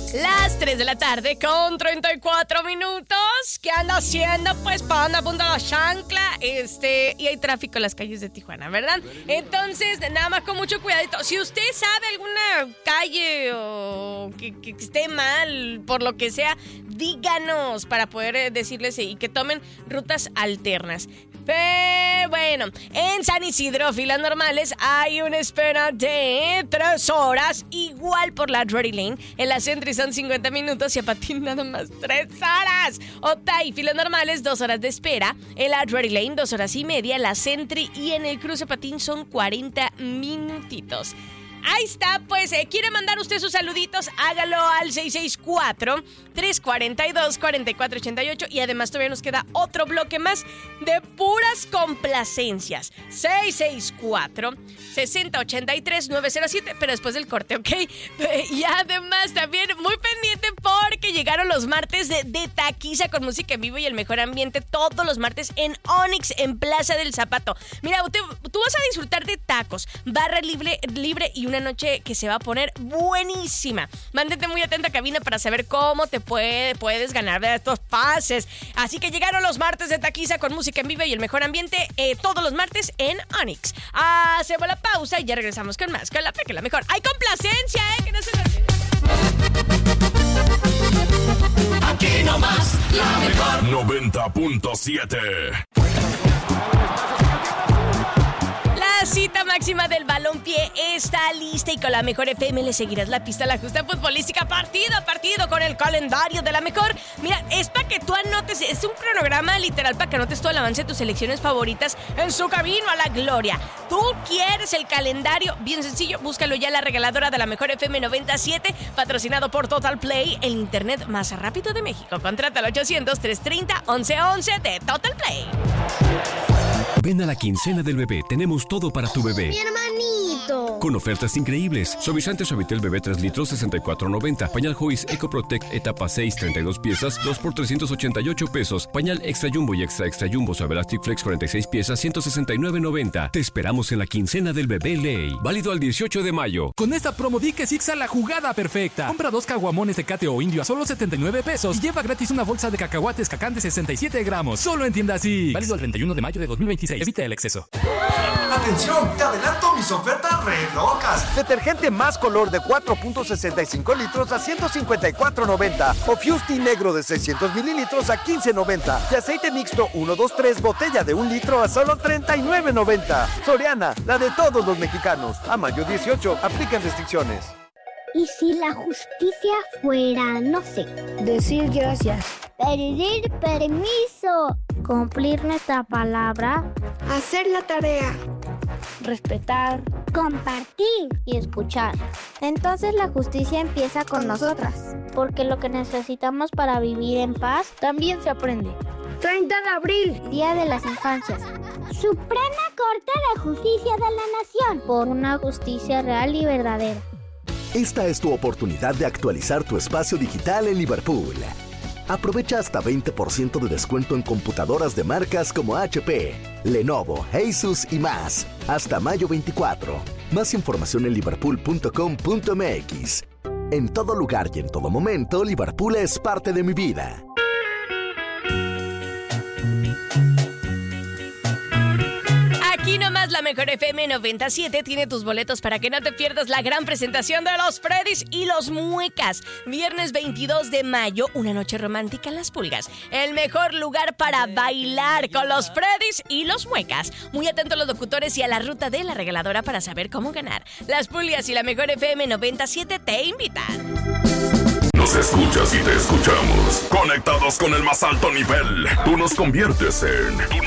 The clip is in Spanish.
Las 3 de la tarde con 34 minutos. ¿Qué anda haciendo? Pues para andar a punta la chancla. Y hay tráfico en las calles de Tijuana, ¿verdad? Entonces, nada más con mucho cuidadito. Si usted sabe alguna calle o que esté mal, por lo que sea, díganos para poder decirles y que tomen rutas alternas. Pero bueno, en San Isidro, filas normales, hay una espera de 3 horas, igual por la Drury Lane. En la Sentry son 50 minutos y a Patín nada más 3 horas. Otay, filas normales, 2 horas de espera. En la Drury Lane, 2 horas y media. La Sentry y en el cruce Patín son 40 minutitos. Ahí está, pues, ¿quiere mandar usted sus saluditos? Hágalo al 664-342-4488 y además todavía nos queda otro bloque más de puras complacencias. 664-6083-907, pero después del corte, ¿ok? Y además también muy pendiente porque llegaron los martes de taquiza con música en vivo y el mejor ambiente todos los martes en Onyx, en Plaza del Zapato. Mira, tú vas a disfrutar de tacos, barra libre y una noche que se va a poner buenísima. Mándate muy atenta a cabina para saber cómo te puedes ganar de estos pases. Así que llegaron los martes de taquiza con música en vivo y el mejor ambiente todos los martes en Onyx. Hacemos la pausa y ya regresamos con más. Con la Peque, la mejor. ¡Hay complacencia, que no se lo olvide! Aquí nomás, la mejor 90.7. La cita máxima del balompié está lista y con la mejor FM le seguirás la pista a la justa futbolística partido a partido con el calendario de la mejor. Mira, es para que tú anotes, es un cronograma literal para que anotes todo el avance de tus selecciones favoritas en su camino a la gloria. Tú quieres el calendario, bien sencillo, búscalo ya en la regaladora de la mejor FM 97, patrocinado por Total Play, el internet más rápido de México. Contrata al 800-330-1111 de Total Play. Ven a la quincena del bebé, tenemos todo para tu bebé. ¡Mi hermanito! Con ofertas increíbles. Suavizante Suavitel bebé 3 litros, $64.90. Pañal Joyce Eco Protect etapa 6, 32 piezas, 2 por $388. Pañal Extra Jumbo y Extra Jumbo Suave Elastic Flex 46 piezas, $169.90. Te esperamos en la quincena del bebé Ley. Válido al 18 de mayo. Con esta promo di que Sixa la jugada perfecta. Compra 2 caguamones Tecate o Indio a solo $79 y lleva gratis una bolsa de cacahuates Cacán de 67 gramos. Solo en tiendas Six. Válido el 31 de mayo de 2026. Evita el exceso. ¡Atención! ¡Te adelanto mis ofertas re locas! Detergente Más Color de 4.65 litros a $154.90. O Fusti Negro de 600 mililitros a $15.90. Y aceite mixto 123 botella de 1 litro a solo $39.90. Soriana, la de todos los mexicanos. A mayo 18, aplican restricciones. ¿Y si la justicia fuera, no sé, decir gracias, pedir permiso, cumplir nuestra palabra, hacer la tarea, respetar, compartir y escuchar? Entonces la justicia empieza con nosotras, porque lo que necesitamos para vivir en paz también se aprende. 30 de abril, Día de las Infancias. Suprema Corte de Justicia de la Nación, por una justicia real y verdadera. Esta es tu oportunidad de actualizar tu espacio digital en Liverpool. Aprovecha hasta 20% de descuento en computadoras de marcas como HP, Lenovo, Asus y más. Hasta mayo 24. Más información en liverpool.com.mx. En todo lugar y en todo momento, Liverpool es parte de mi vida. Aquí nomás la mejor FM 97 tiene tus boletos para que no te pierdas la gran presentación de los Freddys y los Muecas. Viernes 22 de mayo, una noche romántica en Las Pulgas. El mejor lugar para bailar con los Freddys y los Muecas. Muy atento a los locutores y a la ruta de la regaladora para saber cómo ganar. Las Pulgas y la mejor FM 97 te invitan. Nos escuchas y te escuchamos. Conectados con el más alto nivel. Tú nos conviertes en